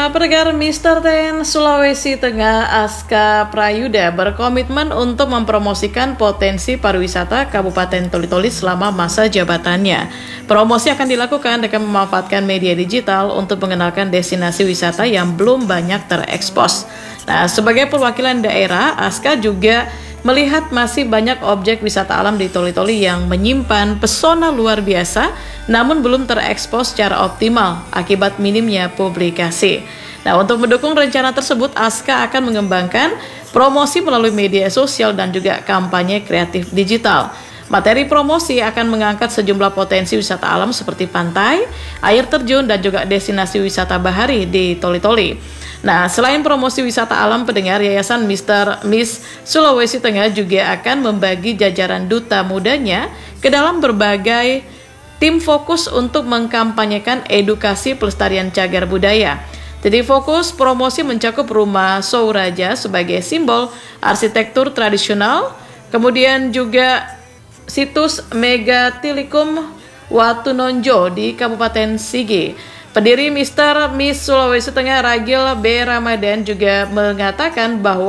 Pendengar Mr. Ten Sulawesi Tengah Aska Prayuda berkomitmen untuk mempromosikan potensi pariwisata Kabupaten Toli-Toli selama masa jabatannya. Promosi akan dilakukan dengan memanfaatkan media digital untuk mengenalkan destinasi wisata yang belum banyak terekspos. Nah, sebagai perwakilan daerah, Aska juga melihat masih banyak objek wisata alam di Toli-Toli yang menyimpan pesona luar biasa, namun belum terekspos secara optimal akibat minimnya publikasi. Nah, untuk mendukung rencana tersebut, Aska akan mengembangkan promosi melalui media sosial dan juga kampanye kreatif digital. Materi promosi akan mengangkat sejumlah potensi wisata alam seperti pantai, air terjun, dan juga destinasi wisata bahari di Toli-Toli. Nah, selain promosi wisata alam, pendengar, Yayasan Mr. Miss Sulawesi Tengah juga akan membagi jajaran duta mudanya ke dalam berbagai tim fokus untuk mengkampanyekan edukasi pelestarian cagar budaya. Jadi fokus promosi mencakup Rumah Souraja sebagai simbol arsitektur tradisional, kemudian juga situs Megatilikum Watunonjo di Kabupaten Sigi. Pendiri Mr. Miss Sulawesi Tengah Ragil B. Ramadan juga mengatakan bahwa